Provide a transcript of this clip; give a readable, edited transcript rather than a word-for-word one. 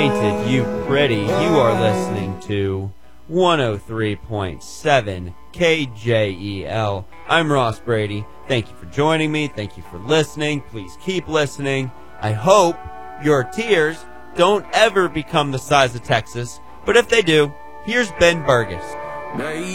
Painted you pretty. You are listening to 103.7 KJEL. I'm Ross Brady. Thank you for joining me. Thank you for listening. Please keep listening. I hope your tears don't ever become the size of Texas, but if they do, here's Ben Burgess.